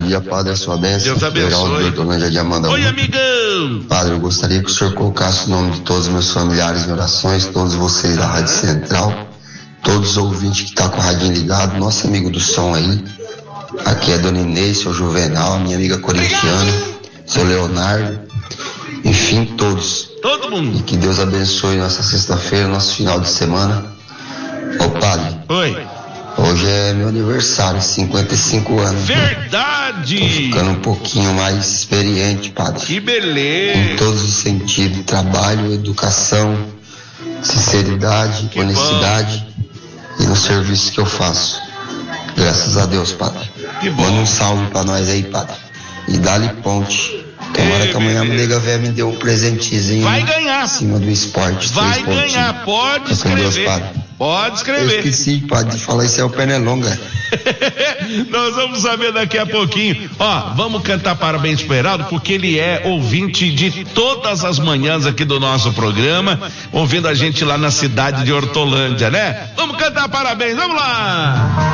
dia, Padre, a sua bênção. Deus abençoe. Hortolândia de Amanda. Oi, amigão. Padre, eu gostaria que o senhor colocasse o nome de todos os meus familiares em orações, todos vocês da Rádio Central, todos os ouvintes que estão com o radinho ligado, nosso amigo do som aí. Aqui é Dona Inês, seu Juvenal, minha amiga corintiana, seu Leonardo, enfim, todos. Todo mundo. E que Deus abençoe nossa sexta-feira, nosso final de semana. Ô, Padre. Oi. Hoje é meu aniversário, 55 anos. Verdade! Tô ficando um pouquinho mais experiente, Padre. Que beleza! Em todos os sentidos, trabalho, educação, sinceridade, que honestidade e no serviço que eu faço. Graças a Deus, Padre. Que bom. Manda um salve pra nós aí, Padre. E dá-lhe ponte. Tomara que amanhã a nega velha me dê um presentezinho. Vai ganhar. Em cima do esporte. Vai ganhar, pode escrever. Deus, Padre. Pode escrever. Eu esqueci, Padre, de falar isso é o Pernalonga. Nós vamos saber daqui a pouquinho. Ó, vamos cantar parabéns pro Heraldo, porque ele é ouvinte de todas as manhãs aqui do nosso programa, ouvindo a gente lá na cidade de Hortolândia, né? Vamos cantar parabéns, vamos lá!